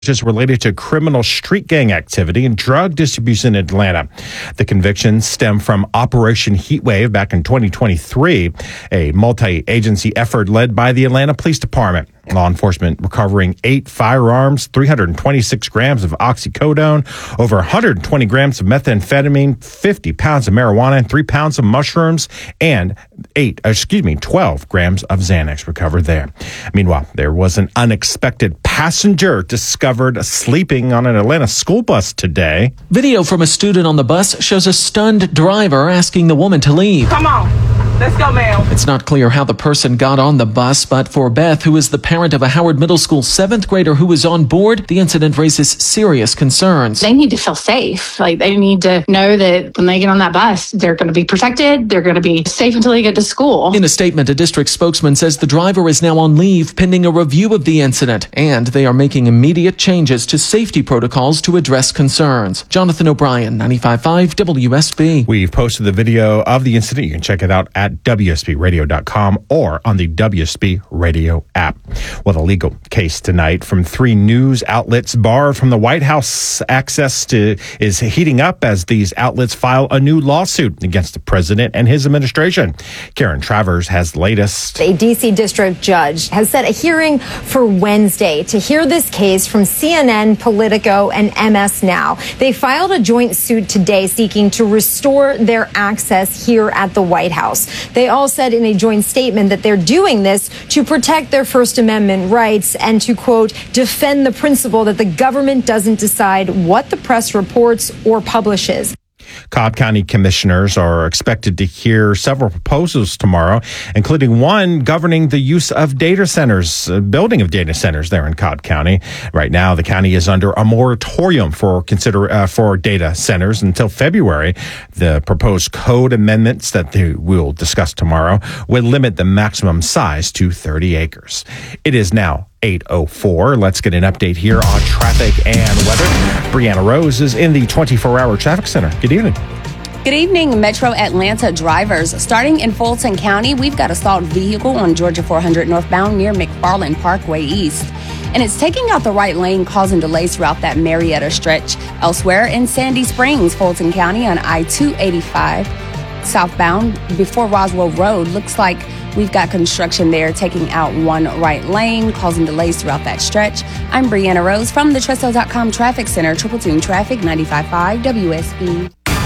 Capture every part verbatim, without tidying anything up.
Just related to criminal street gang activity and drug distribution in Atlanta. The convictions stem from Operation Heatwave back in twenty twenty-three, a multi-agency effort led by the Atlanta Police Department. Law enforcement recovering eight firearms, three hundred twenty-six grams of oxycodone, over one hundred twenty grams of methamphetamine, fifty pounds of marijuana, and three pounds of mushrooms, and eight, excuse me, twelve grams of Xanax recovered there. Meanwhile, there was an unexpected passenger discovered sleeping on an Atlanta school bus today. Video from a student on the bus shows a stunned driver asking the woman to leave. Come on. Let's go, ma'am. It's not clear how the person got on the bus, but for Beth, who is the parent of a Howard Middle School seventh grader who was on board, the incident raises serious concerns. They need to feel safe. Like, they need to know that when they get on that bus, they're going to be protected. They're going to be safe until they get to school. In a statement, a district spokesman says the driver is now on leave pending a review of the incident, and they are making immediate changes to safety protocols to address concerns. Jonathan O'Brien, ninety-five point five W S B. We've posted the video of the incident. You can check it out at W S B radio dot com or on the W S B Radio app. Well, the legal case tonight from three news outlets barred from the White House access to is heating up as these outlets file a new lawsuit against the president and his administration. Karen Travers has the latest. A D C district judge has set a hearing for Wednesday to hear this case from C N N, Politico, and M S Now. They filed a joint suit today seeking to restore their access here at the White House. They all said in a joint statement that they're doing this to protect their First Amendment rights and to, quote, defend the principle that the government doesn't decide what the press reports or publishes. Cobb County commissioners are expected to hear several proposals tomorrow, including one governing the use of data centers, uh, building of data centers there in Cobb County. Right now, the county is under a moratorium for consider uh, for data centers until February. The proposed code amendments that they will discuss tomorrow would limit the maximum size to thirty acres. It is now eight oh four. Let's get an update here on traffic and weather. Brianna Rose is in the twenty-four hour traffic center. Good evening. Good evening, Metro Atlanta drivers. Starting in Fulton County, we've got a stalled vehicle on Georgia four hundred northbound near McFarland Parkway East. And it's taking out the right lane, causing delays throughout that Marietta stretch. Elsewhere in Sandy Springs, Fulton County on I two eighty-five southbound before Roswell Road. Looks like we've got construction there taking out one right lane, causing delays throughout that stretch. I'm Brianna Rose from the Tresto dot com Traffic Center, Triple Tune Traffic, ninety-five point five W S B.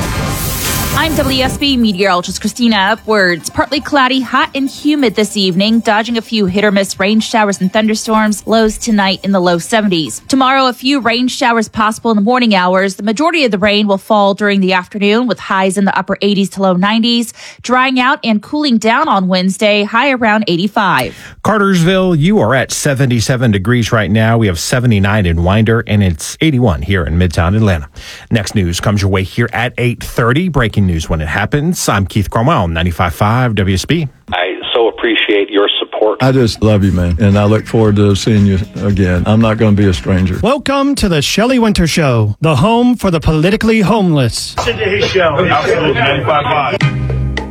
I'm W S B meteorologist Christina Upwards. Partly cloudy, hot and humid this evening, dodging a few hit or miss rain showers and thunderstorms. Lows tonight in the low seventies. Tomorrow, a few rain showers possible in the morning hours. The majority of the rain will fall during the afternoon with highs in the upper eighties to low nineties. Drying out and cooling down on Wednesday, high around eighty-five. Cartersville, you are at seventy-seven degrees right now. We have seventy-nine in Winder, and it's eighty-one here in Midtown Atlanta. Next news comes your way here at eight thirty. Breaking news when it happens. I'm Keith Cromwell, ninety-five point five W S B. I so appreciate your support. I just love you, man, and I look forward to seeing you again. I'm not going to be a stranger. Welcome to the Shelley Winter Show, the home for the politically homeless. Listen to his show. Absolutely, ninety-five point five.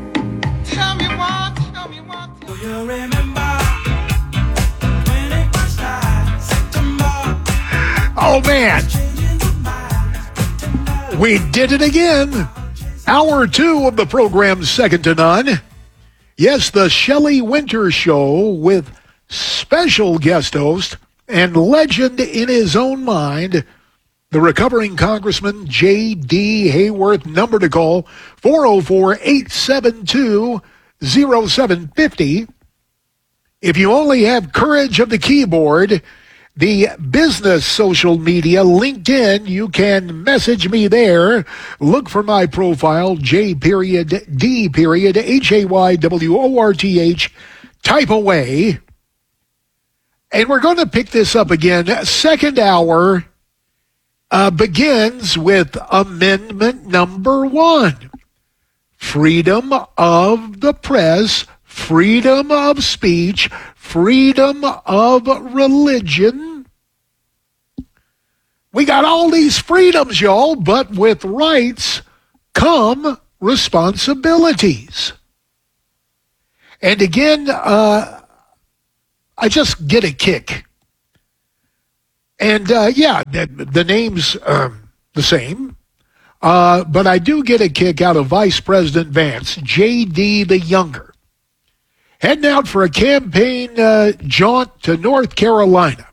Tell me what, tell me what. Do you remember when it was like September? Oh, man. We did it again. Hour two of the program, second to none. Yes, the Shelley Winter Show with special guest host and legend in his own mind, the recovering Congressman J D. Hayworth. Number to call, four oh four, eight seven two, oh seven five oh. If you only have courage of the keyboard, the business social media, LinkedIn, you can message me there. Look for my profile, J period D period H A Y W O R T H. Type away. And we're going to pick this up again. Second hour uh, begins with amendment number one. Freedom of the press, freedom of speech, freedom of religion. We got all these freedoms, y'all, but with rights come responsibilities. And again, uh, I just get a kick And, uh, yeah, the, the name's um, the same. Uh, but I do get a kick out of Vice President Vance, J D the Younger, heading out for a campaign uh, jaunt to North Carolina.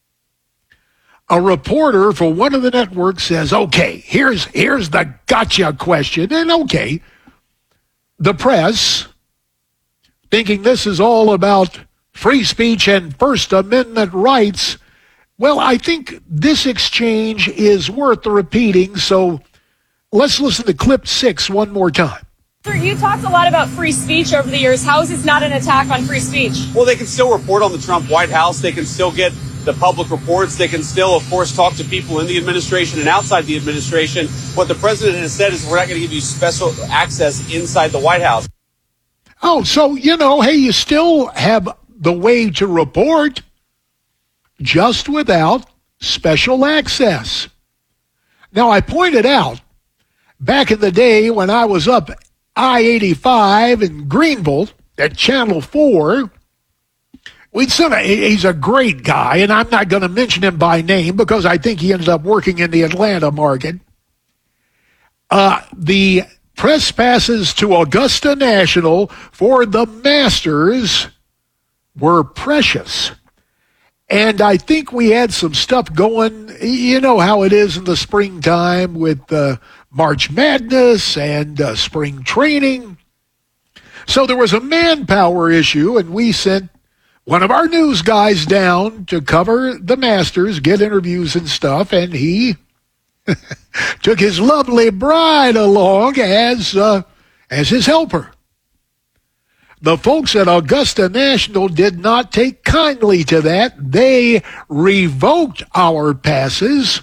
A reporter for one of the networks says, okay, here's here's the gotcha question. And okay, the press, thinking this is all about free speech and First Amendment rights, well, I think this exchange is worth repeating, so let's listen to clip six one more time. You talked a lot about free speech over the years. How is this not an attack on free speech? Well, they can still report on the Trump White House. They can still get the public reports. They can still, of course, talk to people in the administration and outside the administration. What the president has said is we're not going to give you special access inside the White House. Oh, so, you know, hey, you still have the way to report, just without special access. Now, I pointed out, back in the day when I was up I eighty-five in Greenville at Channel four, we'd send a, he's a great guy, and I'm not going to mention him by name because I think he ended up working in the Atlanta market. Uh, the press passes to Augusta National for the Masters were precious. And I think we had some stuff going. You know how it is in the springtime with uh, March Madness and uh, spring training. So there was a manpower issue, and we sent one of our news guys down to cover the Masters, get interviews and stuff, and he took his lovely bride along as uh, as his helper. The folks at Augusta National did not take kindly to that. They revoked our passes.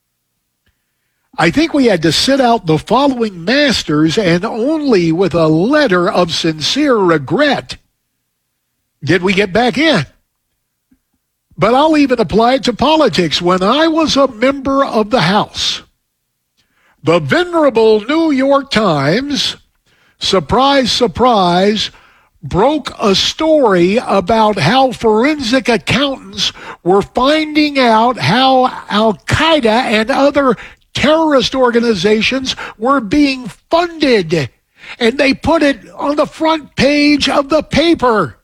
I think we had to sit out the following Masters, and only with a letter of sincere regret did we get back in. But I'll even apply it to politics. When I was a member of the House, the venerable New York Times, surprise, surprise, broke a story about how forensic accountants were finding out how Al-Qaeda and other terrorist organizations were being funded. And they put it on the front page of the paper.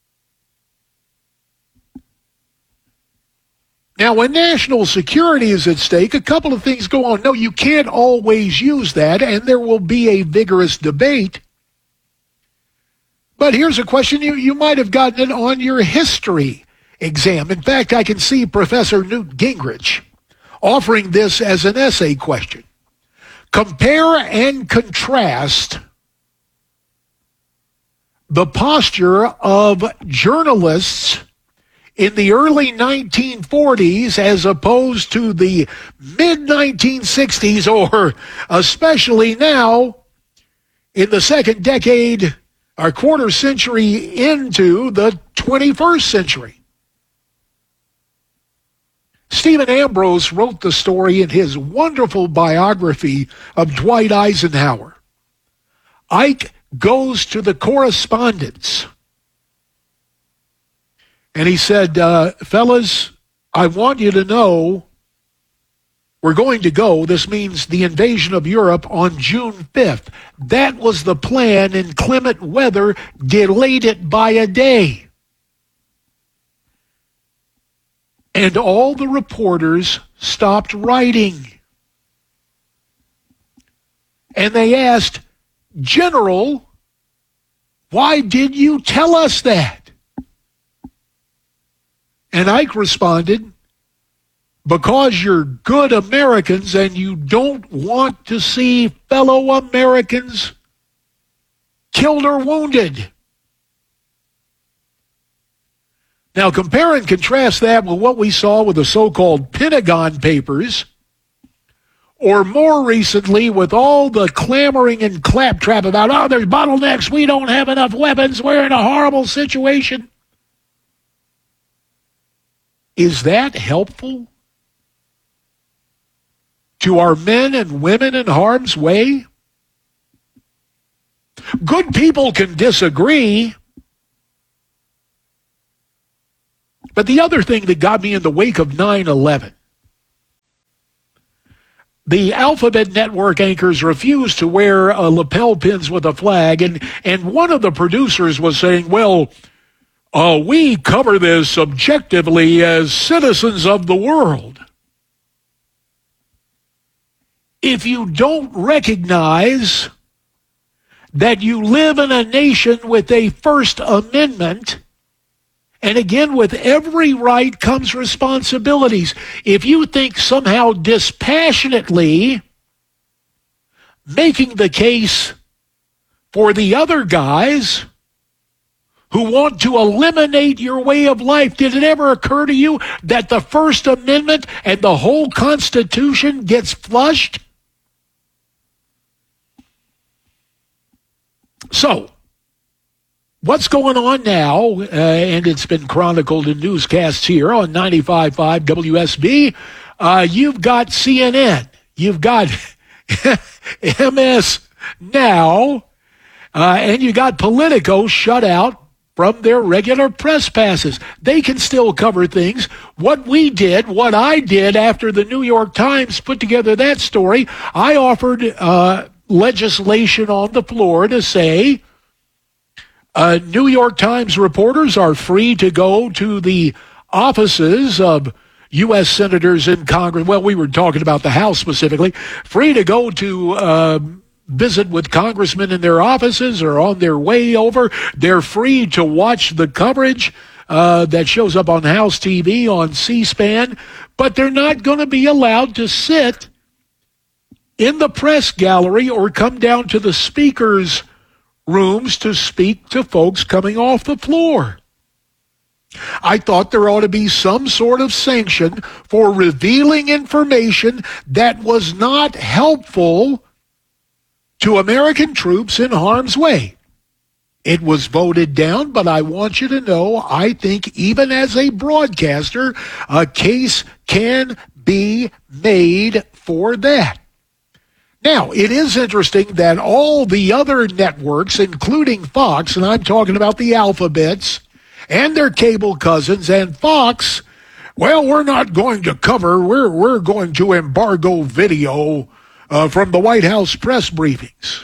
Now, when national security is at stake, a couple of things go on. No, you can't always use that, and there will be a vigorous debate. But here's a question you, you might have gotten it on your history exam. In fact, I can see Professor Newt Gingrich offering this as an essay question. Compare and contrast the posture of journalists in the early nineteen forties as opposed to the mid nineteen sixties, or especially now in the second decade, a quarter century into the twenty-first century. Stephen Ambrose wrote the story in his wonderful biography of Dwight Eisenhower. Ike goes to the correspondence. And he said, uh, fellas, I want you to know we're going to go. This means the invasion of Europe on June fifth. That was the plan, and inclement weather delayed it by a day. And all the reporters stopped writing. And they asked, General, why did you tell us that? And Ike responded, because you're good Americans and you don't want to see fellow Americans killed or wounded. Now, compare and contrast that with what we saw with the so-called Pentagon Papers, or more recently with all the clamoring and claptrap about, oh, there's bottlenecks, we don't have enough weapons, we're in a horrible situation. Is that helpful to our men and women in harm's way? Good people can disagree. But the other thing that got me in the wake of nine eleven, the Alphabet Network anchors refused to wear uh, lapel pins with a flag, and, and one of the producers was saying, well, uh, we cover this objectively as citizens of the world. If you don't recognize that you live in a nation with a First Amendment, and again, with every right comes responsibilities. If you think somehow dispassionately making the case for the other guys who want to eliminate your way of life, did it ever occur to you that the First Amendment and the whole Constitution gets flushed? So, what's going on now, uh, and it's been chronicled in newscasts here on ninety-five point five W S B, uh, you've got C N N, you've got M S Now, uh, and you got Politico shut out from their regular press passes. They can still cover things. What we did, what I did after the New York Times put together that story, I offered uh, legislation on the floor to say uh, New York Times reporters are free to go to the offices of U S senators in Congress. Well, we were talking about the House specifically. Free to go to uh, visit with congressmen in their offices or on their way over. They're free to watch the coverage uh, that shows up on House T V, on C-SPAN, but they're not going to be allowed to sit in the press gallery or come down to the speakers' rooms to speak to folks coming off the floor. I thought there ought to be some sort of sanction for revealing information that was not helpful to American troops in harm's way. It was voted down, but I want you to know, I think even as a broadcaster, a case can be made for that. Now, it is interesting that all the other networks, including Fox, and I'm talking about the alphabets and their cable cousins, and Fox, well, we're not going to cover, we're, we're going to embargo video uh, from the White House press briefings.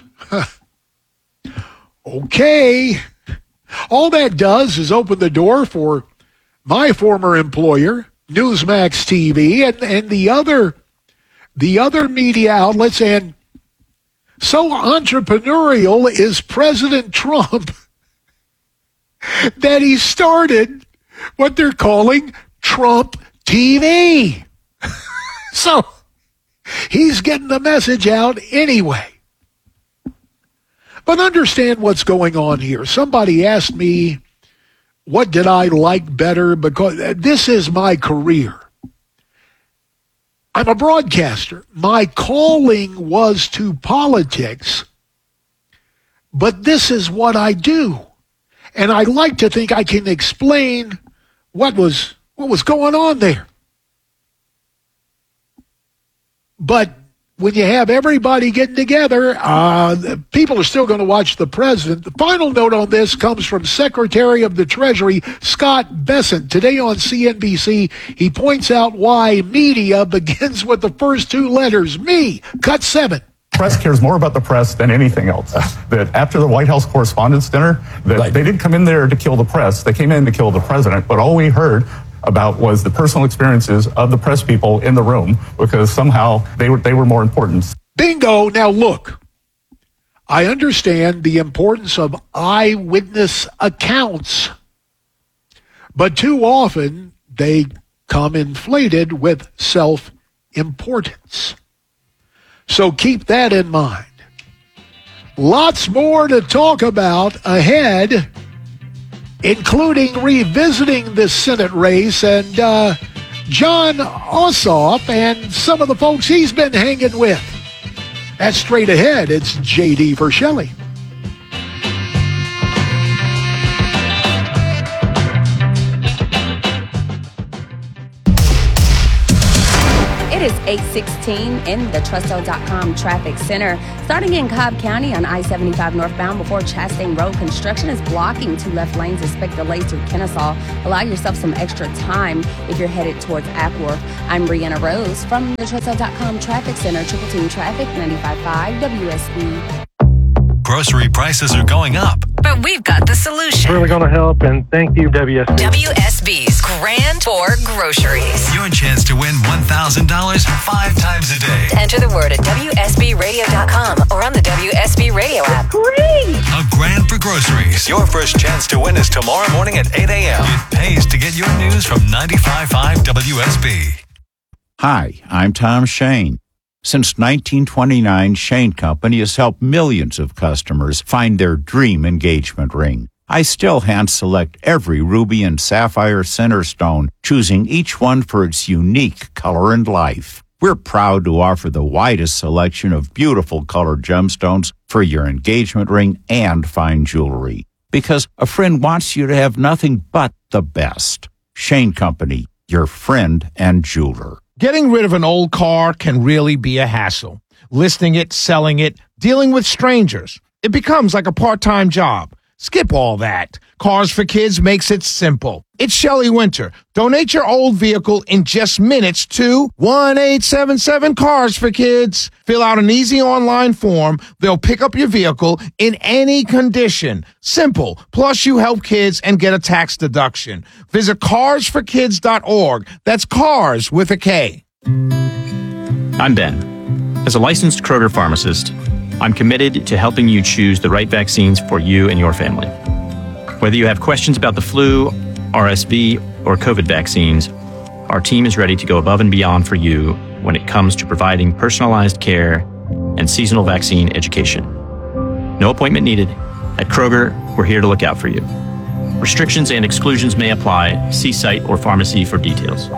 Okay. All that does is open the door for my former employer, Newsmax T V, and, and the other the other media outlets, and so entrepreneurial is President Trump that he started what they're calling Trump T V. So he's getting the message out anyway. But understand what's going on here. Somebody asked me, what did I like better? Because this is my career. I'm a broadcaster. My calling was to politics, but this is what I do. And I like to think I can explain what was what was going on there. But when you have everybody getting together, uh, people are still going to watch the president. The final note on this comes from Secretary of the Treasury, Scott Bessent. Today on C N B C, he points out why media begins with the first two letters, me, cut seven. Press cares more about the press than anything else. That after the White House Correspondents' Dinner, that right. They didn't come in there to kill the press. They came in to kill the president. But all we heard about was the personal experiences of the press people in the room, because somehow they were they were more important. Bingo. Now look, I understand the importance of eyewitness accounts, but too often they come inflated with self-importance. So keep that in mind. Lots more to talk about ahead, including revisiting the Senate race and uh, Jon Ossoff and some of the folks he's been hanging with. That's straight ahead. It's J D for Shelley. It is eight sixteen in the Trusto dot com traffic center. Starting in Cobb County on I seventy-five northbound before Chastain Road, construction is blocking two left lanes. Expect delays through Kennesaw. Allow yourself some extra time if you're headed towards Ackworth. I'm Brianna Rose from the Trusto dot com traffic center. Triple Team Traffic, ninety-five point five W S B. Grocery prices are going up, but we've got the solution. Really going to help, and thank you, W S B. W S B's Grand Tour Groceries. Your chance to win one thousand dollars five times a day. Enter the word at W S B radio dot com or on the W S B Radio app. Great! A grand for groceries. Your first chance to win is tomorrow morning at eight a.m. It pays to get your news from ninety-five point five W S B. Hi, I'm Tom Shane. Since nineteen twenty-nine, Shane Company has helped millions of customers find their dream engagement ring. I still hand-select every ruby and sapphire center stone, choosing each one for its unique color and life. We're proud to offer the widest selection of beautiful colored gemstones for your engagement ring and fine jewelry. Because a friend wants you to have nothing but the best. Shane Company, your friend and jeweler. Getting rid of an old car can really be a hassle. Listing it, selling it, dealing with strangers. It becomes like a part-time job. Skip all that. Cars for Kids makes it simple. It's Shelley Winter. Donate your old vehicle in just minutes to one eight seven seven Cars for Kids. Fill out an easy online form. They'll pick up your vehicle in any condition. Simple. Plus, you help kids and get a tax deduction. Visit cars for kids dot org. That's cars with a K. I'm Ben. As a licensed Kroger pharmacist, I'm committed to helping you choose the right vaccines for you and your family. Whether you have questions about the flu, R S V, or COVID vaccines, our team is ready to go above and beyond for you when it comes to providing personalized care and seasonal vaccine education. No appointment needed. At Kroger, we're here to look out for you. Restrictions and exclusions may apply. See site or pharmacy for details.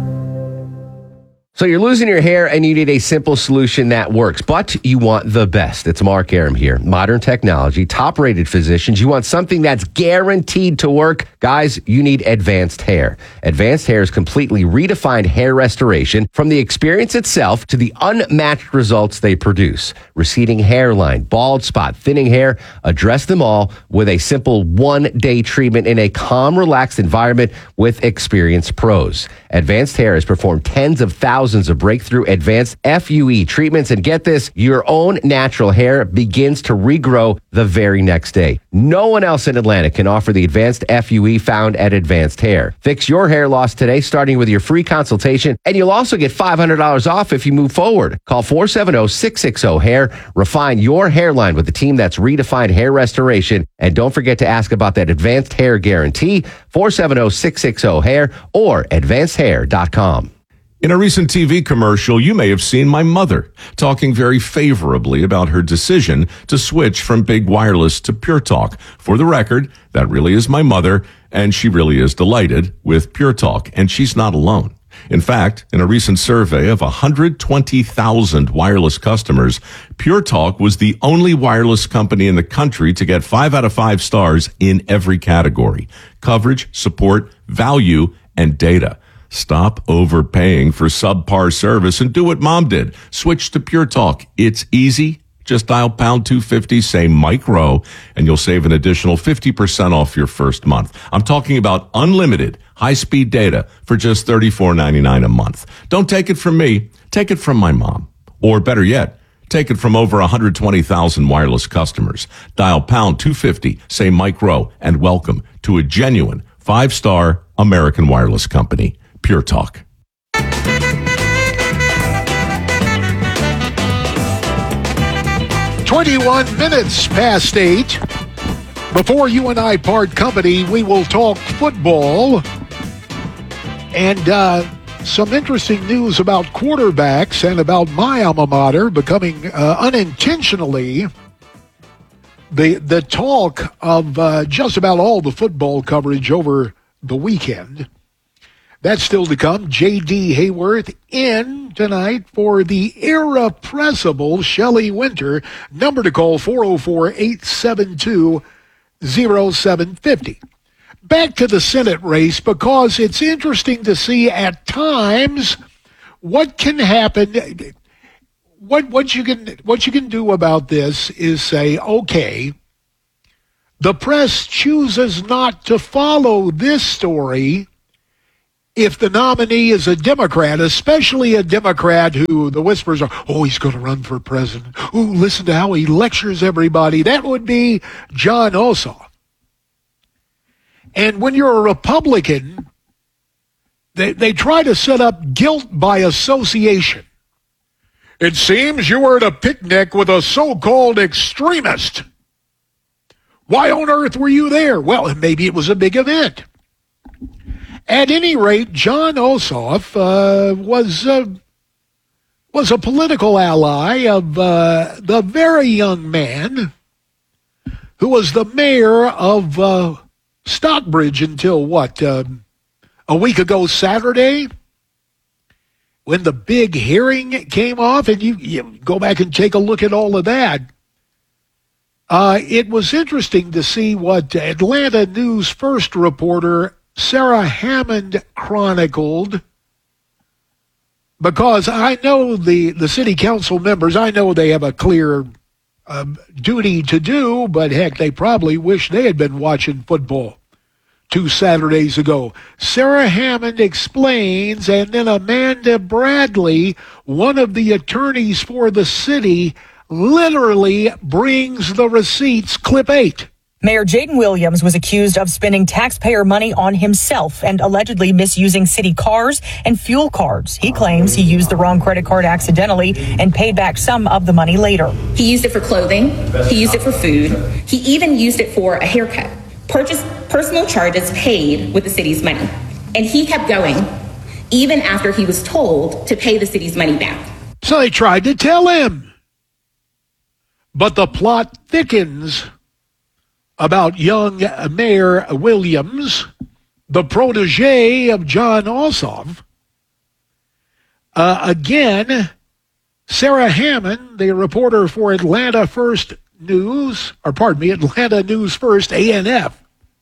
So you're losing your hair and you need a simple solution that works, but you want the best. It's Mark Aram here. Modern technology, top-rated physicians. You want something that's guaranteed to work. Guys, you need Advanced Hair. Advanced Hair's completely redefined hair restoration, from the experience itself to the unmatched results they produce. Receding hairline, bald spot, thinning hair, address them all with a simple one-day treatment in a calm, relaxed environment with experienced pros. Advanced Hair has performed tens of thousands of breakthrough advanced F U E treatments, and get this, your own natural hair begins to regrow the very next day. No one else in Atlanta can offer the advanced F U E found at Advanced Hair. Fix your hair loss today, starting with your free consultation, and you'll also get five hundred dollars off if you move forward. Call four seven zero, six six zero, hair. Refine your hairline with the team that's redefined hair restoration, and don't forget to ask about that Advanced Hair Guarantee, four seven zero, six six zero, hair or advanced hair dot com. In a recent T V commercial, you may have seen my mother talking very favorably about her decision to switch from big wireless to Pure Talk. For the record, that really is my mother, and she really is delighted with Pure Talk, and she's not alone. In fact, in a recent survey of one hundred twenty thousand wireless customers, Pure Talk was the only wireless company in the country to get five out of five stars in every category: coverage, support, value, and data. Stop overpaying for subpar service and do what Mom did. Switch to Pure Talk. It's easy. Just dial pound two fifty, say Mike Rowe, and you'll save an additional fifty percent off your first month. I'm talking about unlimited high-speed data for just thirty-four ninety-nine a month. Don't take it from me. Take it from my mom. Or better yet, take it from over one hundred twenty thousand wireless customers. Dial pound two fifty, say Mike Rowe, and welcome to a genuine five-star American wireless company. Pure Talk. twenty-one minutes past eight. Before you and I part company, we will talk football and uh, some interesting news about quarterbacks and about my alma mater becoming uh, unintentionally the the talk of uh, just about all the football coverage over the weekend. That's still to come. J D. Hayworth in tonight for the irrepressible Shelley Winter. Number to call, four oh four, eight seven two, oh seven five oh. Back to the Senate race, because it's interesting to see at times what can happen? What what you can what you can do about this is say, okay, the press chooses not to follow this story if the nominee is a Democrat, especially a Democrat who the whispers are, oh, he's going to run for president. Oh, listen to how he lectures everybody. That would be Jon Ossoff. And when you're a Republican, they, they try to set up guilt by association. It seems you were at a picnic with a so-called extremist. Why on earth were you there? Well, maybe it was a big event. At any rate, Jon Ossoff uh, was uh, was a political ally of uh, the very young man who was the mayor of uh, Stockbridge until, what, uh, a week ago Saturday, when the big hearing came off, and you, you go back and take a look at all of that. Uh, it was interesting to see what Atlanta News First reporter Sarah Hammond chronicled, because I know the, the city council members, I know they have a clear uh, duty to do, but heck, they probably wish they had been watching football two Saturdays ago. Sarah Hammond explains, and then Amanda Bradley, one of the attorneys for the city, literally brings the receipts. Clip eight. Mayor Jaden Williams was accused of spending taxpayer money on himself and allegedly misusing city cars and fuel cards. He claims he used the wrong credit card accidentally and paid back some of the money later. He used it for clothing. He used it for food. He even used it for a haircut. Purchased personal charges paid with the city's money. And he kept going, even after he was told to pay the city's money back. So they tried to tell him. But the plot thickens about young Mayor Williams, the protege of Jon Ossoff. Uh, again, Sarah Hammond, the reporter for Atlanta First News, or pardon me, Atlanta News First, A N F,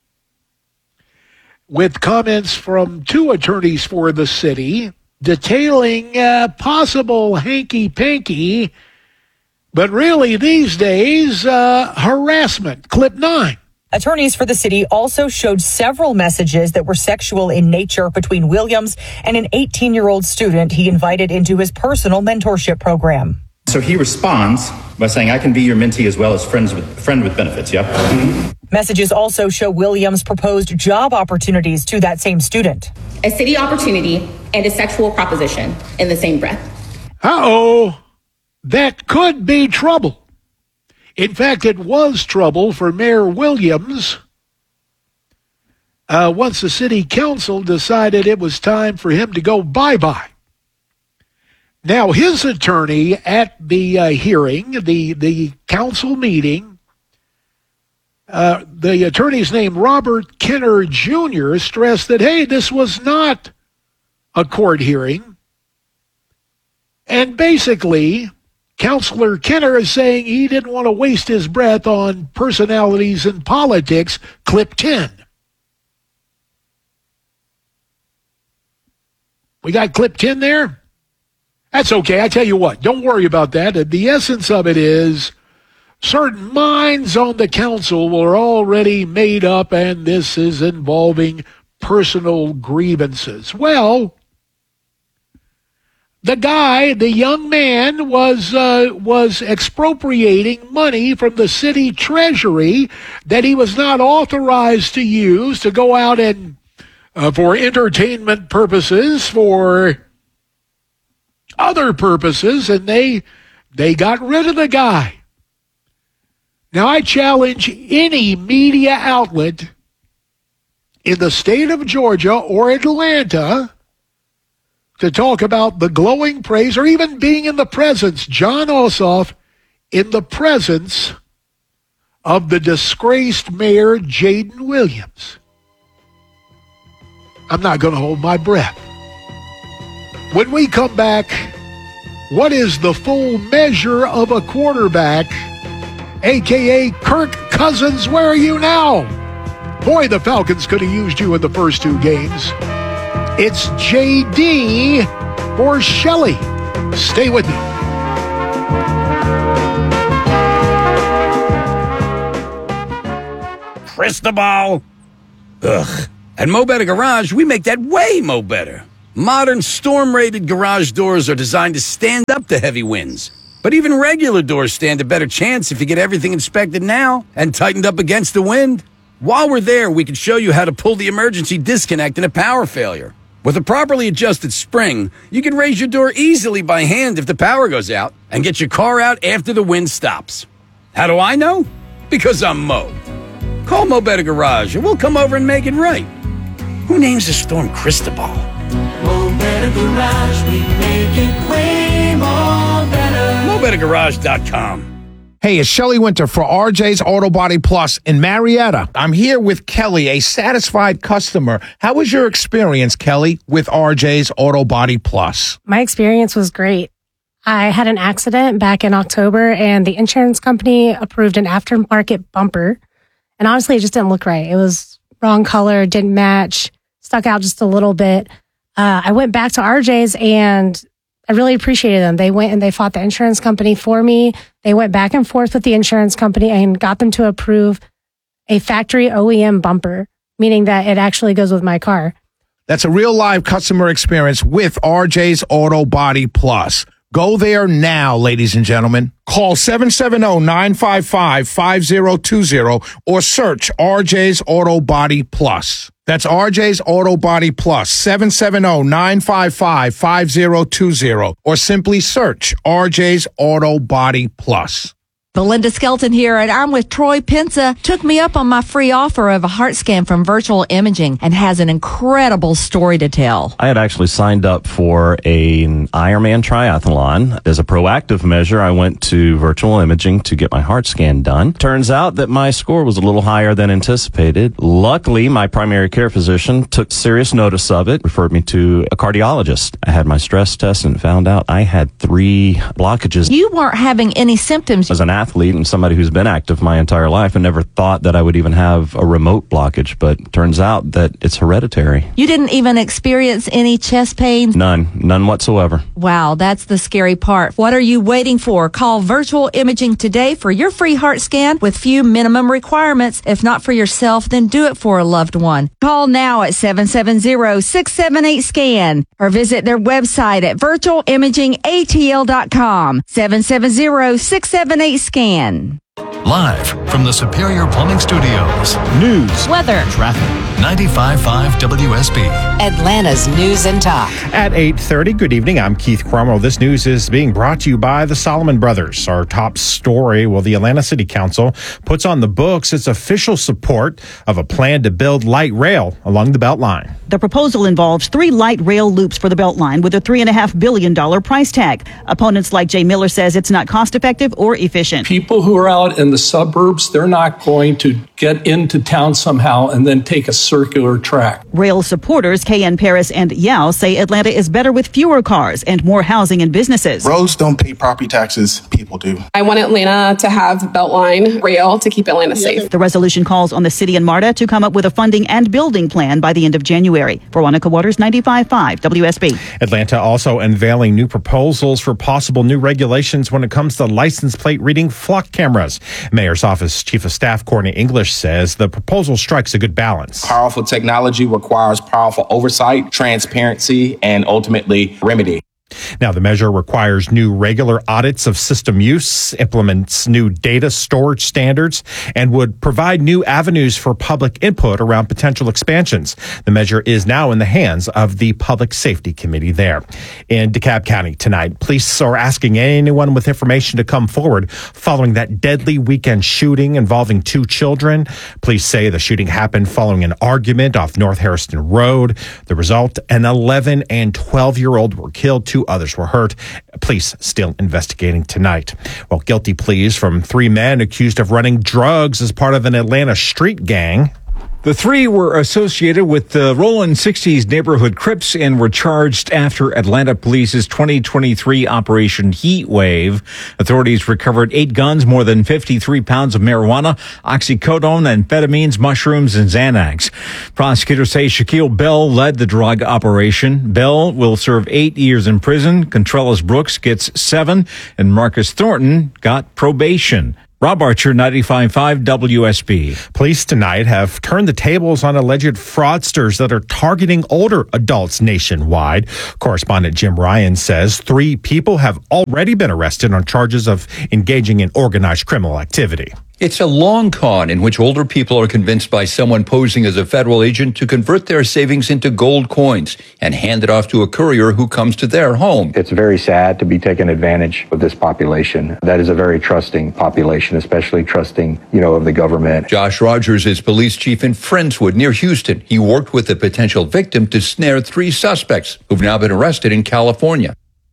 with comments from two attorneys for the city detailing uh, possible hanky-panky, but really, these days, uh, harassment. Clip nine. Attorneys for the city also showed several messages that were sexual in nature between Williams and an eighteen-year-old student he invited into his personal mentorship program. So he responds by saying, I can be your mentee as well as friends with, friend with benefits, yeah? Mm-hmm. Messages also show Williams proposed job opportunities to that same student. A city opportunity and a sexual proposition in the same breath. Uh-oh. That could be trouble. In fact, it was trouble for Mayor Williams uh, once the city council decided it was time for him to go bye-bye. Now, his attorney at the uh, hearing, the, the council meeting, uh, the attorney's name, Robert Kenner Junior, stressed that, hey, this was not a court hearing. And basically, Counselor Kenner is saying he didn't want to waste his breath on personalities in politics. Clip ten. We got clip ten there? That's okay. I tell you what, don't worry about that. The essence of it is certain minds on the council were already made up, and this is involving personal grievances. Well, the guy, the young man, was uh, was expropriating money from the city treasury that he was not authorized to use to go out and uh, for entertainment purposes, for other purposes, and they they got rid of the guy. Now, I challenge any media outlet in the state of Georgia or Atlanta to talk about the glowing praise or even being in the presence, Jon Ossoff, in the presence of the disgraced Mayor Jaden Williams. I'm not going to hold my breath. When we come back, what is the full measure of a quarterback, a k a. Kirk Cousins? Where are you now? Boy, the Falcons could have used you in the first two games. It's J D for Shelley. Stay with me. Cristobal. Ugh. At Mo Better Garage, we make that way mo better. Modern storm-rated garage doors are designed to stand up to heavy winds. But even regular doors stand a better chance if you get everything inspected now and tightened up against the wind. While we're there, we can show you how to pull the emergency disconnect in a power failure. With a properly adjusted spring, you can raise your door easily by hand if the power goes out and get your car out after the wind stops. How do I know? Because I'm Mo. Call Mo Better Garage and we'll come over and make it right. Who names the storm Cristobal? Mo Better Garage, we make it way more better. Mo Better Garage dot com. Hey, it's Shelley Winter for R J's Auto Body Plus in Marietta. I'm here with Kelly, a satisfied customer. How was your experience, Kelly, with R J's Auto Body Plus? My experience was great. I had an accident back in October, and the insurance company approved an aftermarket bumper. And honestly, it just didn't look right. It was wrong color, didn't match, stuck out just a little bit. Uh, I went back to R J's and I really appreciated them. They went and they fought the insurance company for me. They went back and forth with the insurance company and got them to approve a factory O E M bumper, meaning that it actually goes with my car. That's a real live customer experience with R J's Auto Body Plus. Go there now, ladies and gentlemen. Call seven seven zero, nine five five, five zero two zero or search R J's Auto Body Plus. That's R J's Auto Body Plus, seven seven zero, nine five five, five zero two zero or simply search R J's Auto Body Plus. Belinda Skelton here, and I'm with Troy Pensa. Took me up on my free offer of a heart scan from Virtual Imaging and has an incredible story to tell. I had actually signed up for an Ironman triathlon. As a proactive measure, I went to Virtual Imaging to get my heart scan done. Turns out that my score was a little higher than anticipated. Luckily, my primary care physician took serious notice of it, referred me to a cardiologist. I had my stress test and found out I had three blockages. You weren't having any symptoms. As an athlete and somebody who's been active my entire life, I never thought that I would even have a remote blockage, but turns out that it's hereditary. You didn't even experience any chest pains? None. None whatsoever. Wow, that's the scary part. What are you waiting for? Call Virtual Imaging today for your free heart scan with few minimum requirements. If not for yourself, then do it for a loved one. Call now at seven seven zero, six seven eight, SCAN or visit their website at virtual imaging A T L dot com. seven seven zero, six seven eight, SCAN. Live from the Superior Plumbing Studios. News, weather, traffic. ninety-five point five W S B. Atlanta's News and Talk. At eight thirty, good evening. I'm Keith Cromwell. This news is being brought to you by the Solomon Brothers. Our top story, well, the Atlanta City Council puts on the books its official support of a plan to build light rail along the Beltline. The proposal involves three light rail loops for the Beltline with a three point five billion dollars price tag. Opponents like Jay Miller says it's not cost effective or efficient. People who are out in the suburbs, they're not going to get into town somehow and then take a circular track. Rail supporters K N Paris and Yao say Atlanta is better with fewer cars and more housing and businesses. Roads don't pay property taxes, people do. I want Atlanta to have Beltline rail to keep Atlanta safe. The resolution calls on the city and MARTA to come up with a funding and building plan by the end of January. For Wanaka Waters, ninety-five point five W S B. Atlanta also unveiling new proposals for possible new regulations when it comes to license plate reading flock cameras. Mayor's office Chief of Staff Courtney English says the proposal strikes a good balance. Powerful technology requires powerful oversight, transparency, and ultimately remedy. Now, the measure requires new regular audits of system use, implements new data storage standards, and would provide new avenues for public input around potential expansions. The measure is now in the hands of the Public Safety Committee there. In DeKalb County tonight, police are asking anyone with information to come forward following that deadly weekend shooting involving two children. Police say the shooting happened following an argument off North Harrison Road. The result, an eleven and twelve-year-old were killed. Two others were hurt. Police still investigating tonight. Well, guilty pleas from three men accused of running drugs as part of an Atlanta street gang. The three were associated with the Rollin sixties neighborhood Crips and were charged after Atlanta Police's twenty twenty-three Operation Heat Wave. Authorities recovered eight guns, more than fifty-three pounds of marijuana, oxycodone, amphetamines, mushrooms, and Xanax. Prosecutors say Shaquille Bell led the drug operation. Bell will serve eight years in prison. Contrellis Brooks gets seven, and Marcus Thornton got probation. Rob Archer, ninety-five point five W S B. Police tonight have turned the tables on alleged fraudsters that are targeting older adults nationwide. Correspondent Jim Ryan says three people have already been arrested on charges of engaging in organized criminal activity. It's a long con in which older people are convinced by someone posing as a federal agent to convert their savings into gold coins and hand it off to a courier who comes to their home. It's very sad to be taking advantage of this population. That is a very trusting population, especially trusting, you know, of the government. Josh Rogers is police chief in Friendswood near Houston. He worked with the potential victim to snare three suspects who've now been arrested in California.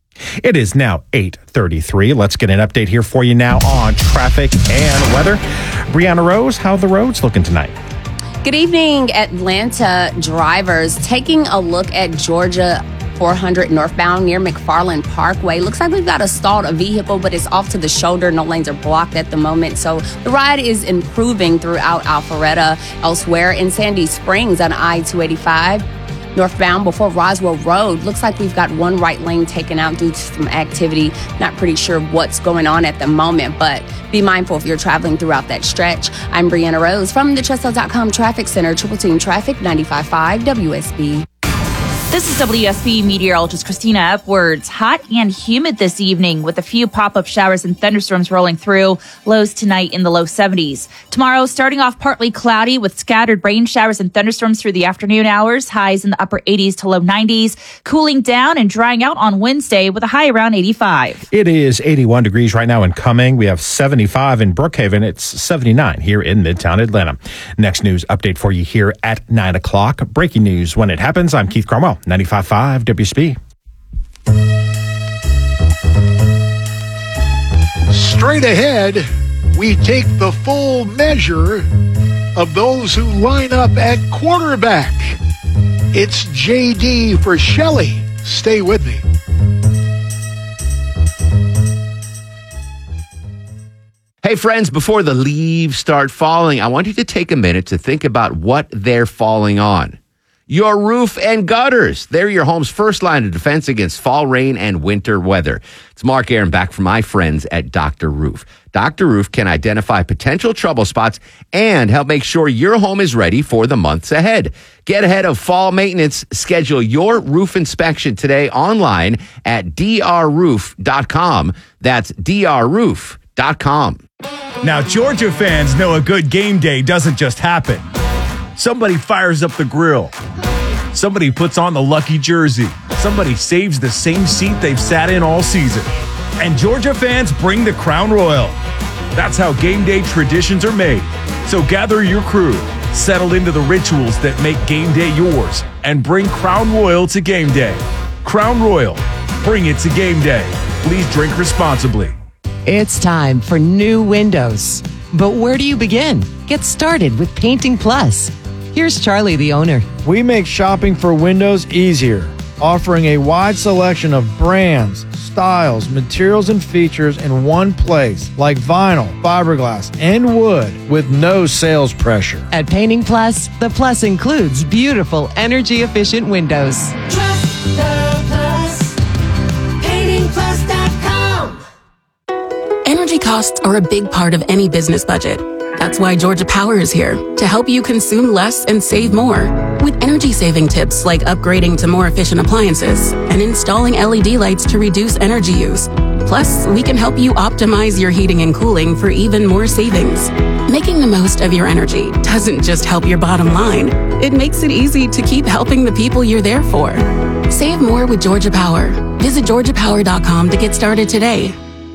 It is now eight thirty-three. Let's get an update here for you now on traffic and weather. Brianna Rose, how are the roads looking tonight? Good evening, Atlanta drivers. Taking a look at Georgia four hundred northbound near McFarland Parkway. Looks like we've got a stalled vehicle, but it's off to the shoulder. No lanes are blocked at the moment. So the ride is improving throughout Alpharetta. Elsewhere in Sandy Springs on I two eighty-five. Northbound before Roswell Road, looks like we've got one right lane taken out due to some activity. Not pretty sure what's going on at the moment, but be mindful if you're traveling throughout that stretch. I'm Brianna Rose from the Trussell dot com Traffic Center, Triple Team Traffic, ninety-five point five W S B. This is W S B meteorologist Christina Upwards. Hot and humid this evening with a few pop-up showers and thunderstorms rolling through. Lows tonight in the low seventies. Tomorrow, starting off partly cloudy with scattered rain showers and thunderstorms through the afternoon hours. Highs in the upper eighties to low nineties. Cooling down and drying out on Wednesday with a high around eighty-five. It is eighty-one degrees right now in Cumming. We have seventy-five in Brookhaven. It's seventy-nine here in Midtown Atlanta. Next news update for you here at nine o'clock. Breaking news when it happens. I'm Keith Cromwell. ninety-five point five W S B. Straight ahead, we take the full measure of those who line up at quarterback. It's J D for Shelley. Stay with me. Hey, friends, before the leaves start falling, I want you to take a minute to think about what they're falling on. Your roof and gutters. They're your home's first line of defense against fall rain and winter weather. It's Mark Aaron back from my friends at Doctor Roof. Doctor Roof can identify potential trouble spots and help make sure your home is ready for the months ahead. Get ahead of fall maintenance. Schedule your roof inspection today online at D R roof dot com. That's D R roof dot com. Now, Georgia fans know a good game day doesn't just happen. Somebody fires up the grill. Somebody puts on the lucky jersey. Somebody saves the same seat they've sat in all season. And Georgia fans bring the Crown Royal. That's how game day traditions are made. So gather your crew, settle into the rituals that make game day yours, and bring Crown Royal to game day. Crown Royal, bring it to game day. Please drink responsibly. It's time for new windows. But where do you begin? Get started with Painting Plus. Here's Charlie, the owner. We make shopping for windows easier, offering a wide selection of brands, styles, materials, and features in one place, like vinyl, fiberglass, and wood, with no sales pressure. At Painting Plus, the plus includes beautiful, energy-efficient windows. Trust the Plus. painting plus dot com. Energy costs are a big part of any business budget. That's why Georgia Power is here to help you consume less and save more. With energy-saving tips like upgrading to more efficient appliances and installing L E D lights to reduce energy use. Plus, we can help you optimize your heating and cooling for even more savings. Making the most of your energy doesn't just help your bottom line. It makes it easy to keep helping the people you're there for. Save more with Georgia Power. Visit georgia power dot com to get started today.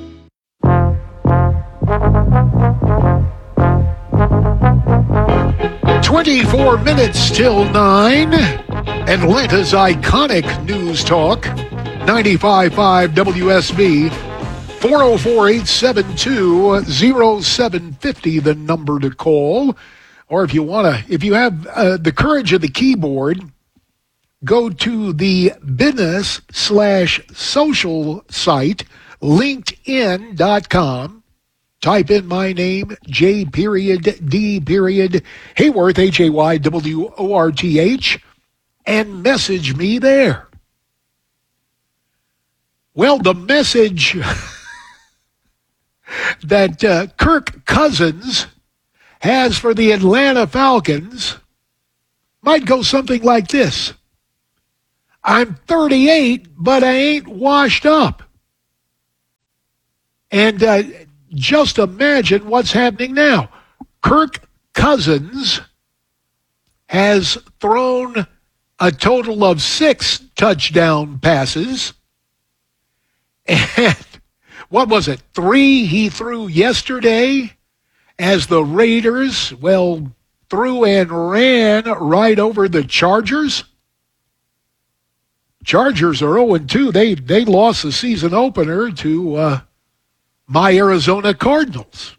twenty-four minutes till nine. Atlanta's iconic news talk. ninety-five point five W S B. four oh four, eight seven two, oh seven five oh, the number to call. or if you want to, if you have uh, the courage of the keyboard, go to the business slash social site, linkedin dot com. Type in my name, J period D period Hayworth, H A Y W O R T H, and message me there. Well, the message that uh, Kirk Cousins has for the Atlanta Falcons might go something like this. I'm thirty-eight, but I ain't washed up. And uh, just imagine what's happening now. Kirk Cousins has thrown a total of six touchdown passes. And what was it? Three he threw yesterday as the Raiders, well, threw and ran right over the Chargers. Chargers are oh and two. They, they lost the season opener to uh, my Arizona Cardinals.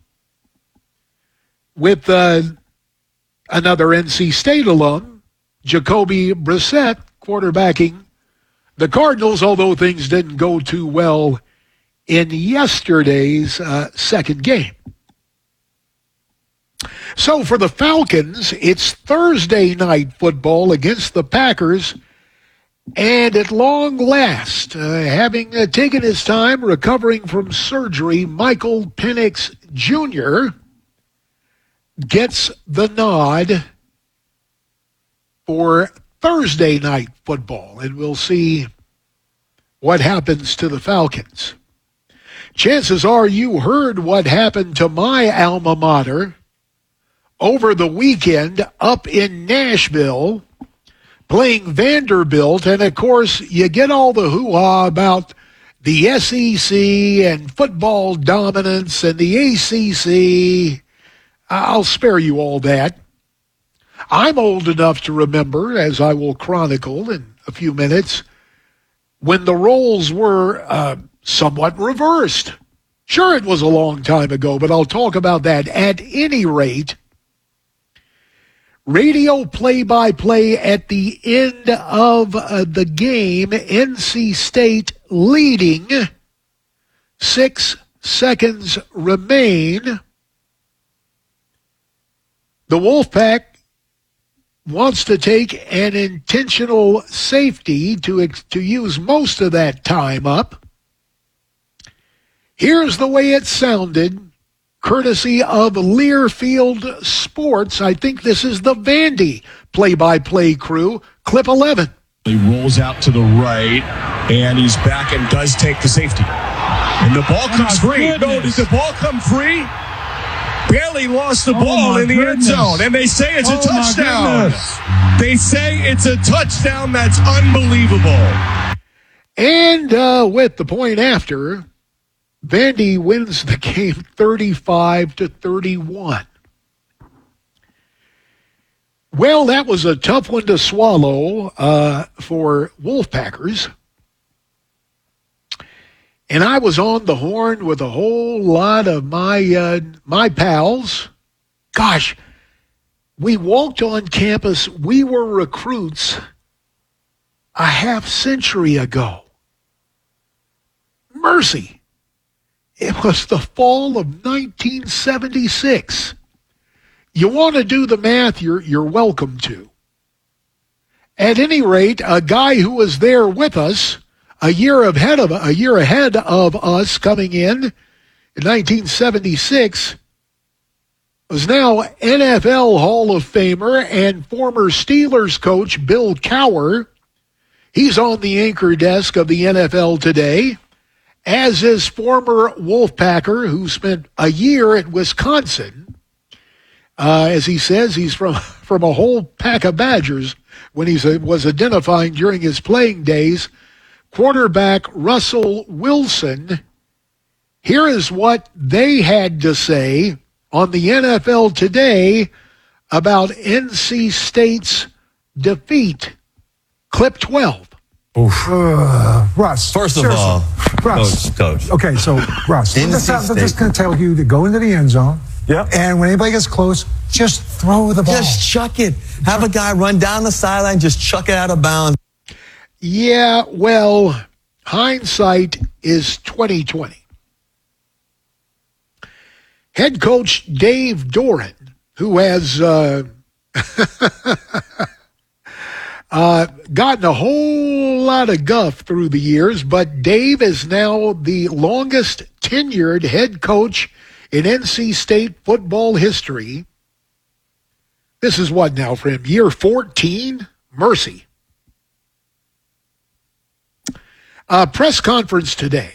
With uh, another N C State alum, Jacoby Brissett, quarterbacking the Cardinals, although things didn't go too well in yesterday's uh, second game. So for the Falcons, it's Thursday night football against the Packers. And at long last, uh, having uh, taken his time recovering from surgery, Michael Penix Junior gets the nod for Thursday night football. And we'll see what happens to the Falcons. Chances are you heard what happened to my alma mater over the weekend up in Nashville, playing Vanderbilt, and of course you get all the hoo-ha about the S E C and football dominance and the A C C. I'll spare you all that. I'm old enough to remember, as I will chronicle in a few minutes, when the roles were uh, somewhat reversed. Sure, it was a long time ago, but I'll talk about that. At any rate, radio play-by-play at the end of uh, the game, N C State leading. Six seconds remain. The Wolfpack wants to take an intentional safety to, to use most of that time up. Here's the way it sounded, courtesy of Learfield Sports. I think this is the Vandy play-by-play crew. Clip eleven. He rolls out to the right, and he's back and does take the safety. And the ball comes oh free. No, did the ball come free? Barely lost the ball oh in the goodness. end zone, and they say it's oh a touchdown. They say it's a touchdown. That's unbelievable. And uh, with the point after, Vandy wins the game thirty-five to thirty-one. Well, that was a tough one to swallow uh, for Wolfpackers. And I was on the horn with a whole lot of my uh, my pals. Gosh, we walked on campus. We were recruits a half century ago. Mercy. It was the fall of nineteen seventy-six. You want to do the math, you're, you're welcome to. At any rate, a guy who was there with us a year ahead of a year ahead of us coming in in nineteen seventy-six was now N F L Hall of Famer and former Steelers coach Bill Cowher. He's on the anchor desk of the N F L Today, as is former Wolfpacker who spent a year at Wisconsin. Uh, as he says, he's from, from a whole pack of Badgers when he was identifying during his playing days. Quarterback Russell Wilson. Here is what they had to say on the N F L Today about N C State's defeat. Clip twelve. Uh, Russ. First of seriously. all, Russ. coach, coach. Okay, so Russ, N C I'm just, I'm State. just going to tell you to go into the end zone, Yep. And when anybody gets close, just throw the ball. Just chuck it. Have a guy run down the sideline, just chuck it out of bounds. Yeah, well, hindsight is twenty twenty. Head coach Dave Doran, who has uh, uh, gotten a whole lot of guff through the years, but Dave is now the longest tenured head coach in N C State football history. This is what now for him? Year fourteen? Mercy. Uh, press conference today.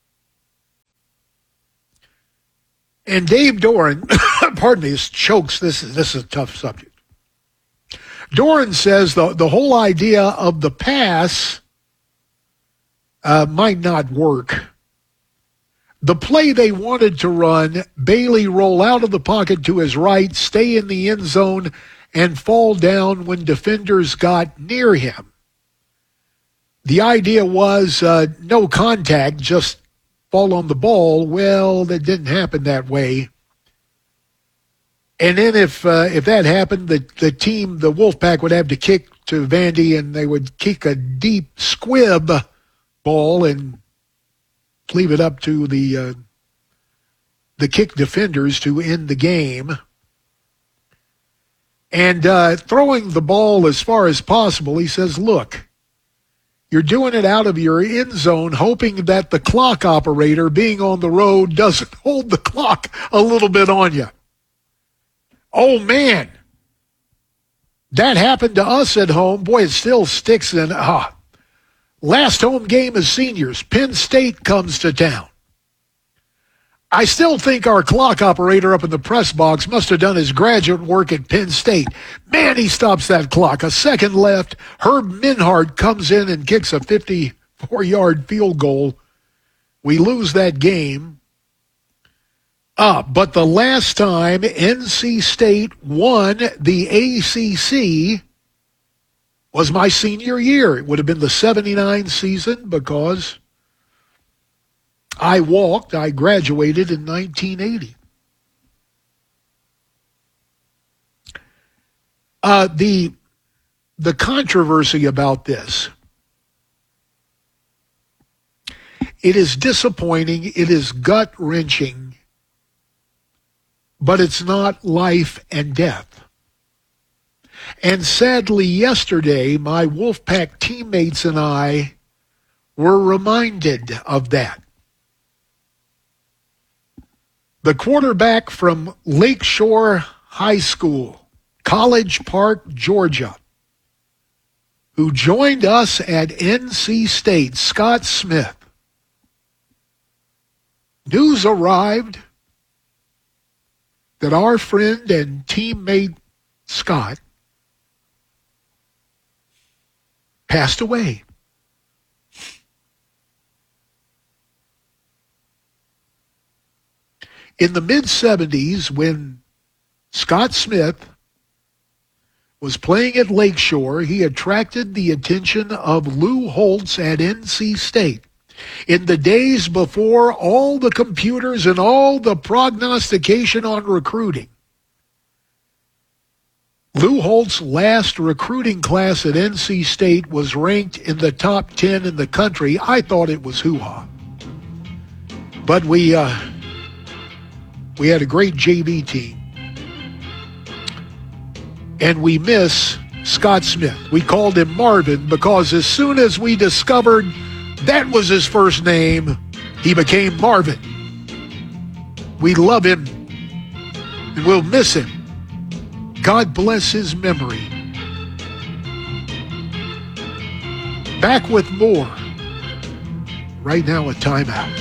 And Dave Doran, pardon me, this chokes. This is this is a tough subject. Doran says the, the whole idea of the pass uh, might not work. The play they wanted to run, Bailey roll out of the pocket to his right, stay in the end zone, and fall down when defenders got near him. The idea was uh, no contact, just fall on the ball. Well, that didn't happen that way. And then if uh, if that happened, the, the team, the Wolfpack, would have to kick to Vandy, and they would kick a deep squib ball and leave it up to the uh, the kick defenders to end the game. And uh, throwing the ball as far as possible, he says, look, you're doing it out of your end zone, hoping that the clock operator, being on the road, doesn't hold the clock a little bit on you. Oh, man. That happened to us at home. Boy, it still sticks in. Ah. Last home game as seniors, Penn State comes to town. I still think our clock operator up in the press box must have done his graduate work at Penn State. Man, he stops that clock. A second left. Herb Minhart comes in and kicks a fifty-four-yard field goal. We lose that game. Ah, but the last time N C State won the A C C was my senior year. It would have been the seventy-nine season because I walked. I graduated in nineteen eighty. Uh, the, the controversy about this, it is disappointing, it is gut-wrenching, but it's not life and death. And sadly, yesterday, my Wolfpack teammates and I were reminded of that. The quarterback from Lakeshore High School, College Park, Georgia, who joined us at N C State, Scott Smith. News arrived that our friend and teammate Scott passed away. In the mid-seventies, when Scott Smith was playing at Lakeshore, he attracted the attention of Lou Holtz at N C State. In the days before all the computers and all the prognostication on recruiting, Lou Holtz's last recruiting class at N C State was ranked in the top ten in the country. I thought it was hoo-ha. But we... Uh, We had a great J V team. And we miss Scott Smith. We called him Marvin because as soon as we discovered that was his first name, he became Marvin. We love him and we'll miss him. God bless his memory. Back with more. Right now, a timeout.